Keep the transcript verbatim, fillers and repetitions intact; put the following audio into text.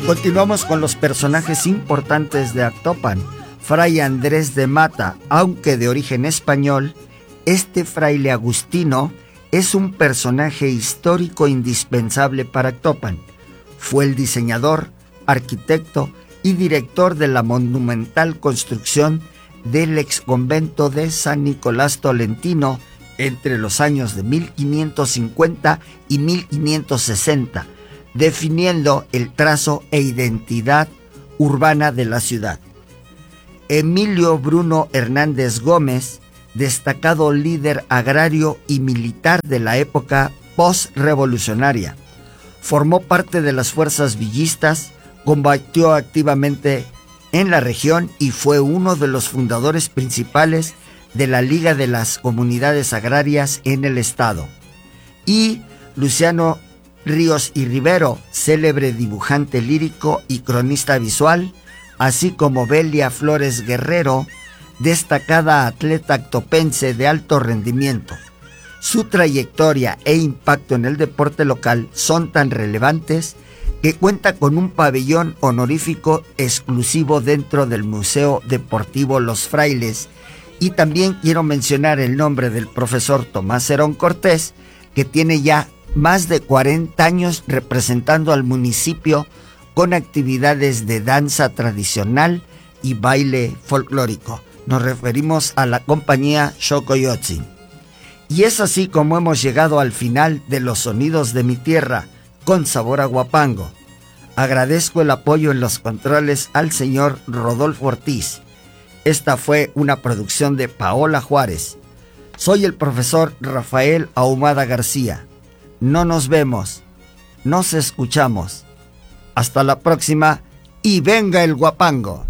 Continuamos con los personajes importantes de Actopan. Fray Andrés de Mata, aunque de origen español, este fraile agustino es un personaje histórico indispensable para Actopan. Fue el diseñador, arquitecto y director de la monumental construcción del exconvento de San Nicolás Tolentino entre los años de mil quinientos cincuenta y mil quinientos sesenta, definiendo el trazo e identidad urbana de la ciudad. Emilio Bruno Hernández Gómez, destacado líder agrario y militar de la época postrevolucionaria, formó parte de las fuerzas villistas, combatió activamente en la región y fue uno de los fundadores principales de la Liga de las Comunidades Agrarias en el estado. Y Luciano Ríos y Rivero, célebre dibujante lírico y cronista visual, así como Belia Flores Guerrero, destacada atleta actopense de alto rendimiento. Su trayectoria e impacto en el deporte local son tan relevantes que cuenta con un pabellón honorífico exclusivo dentro del Museo Deportivo Los Frailes. Y también quiero mencionar el nombre del profesor Tomás Herón Cortés, que tiene ya más de cuarenta años representando al municipio con actividades de danza tradicional y baile folclórico. Nos referimos a la compañía Xocoyotzin. Y es así como hemos llegado al final de Los Sonidos de mi Tierra, con sabor a Huapango. Agradezco el apoyo en los controles al señor Rodolfo Ortiz. Esta fue una producción de Paola Juárez. Soy el profesor Rafael Ahumada García. No nos vemos, nos escuchamos. Hasta la próxima y venga el Huapango.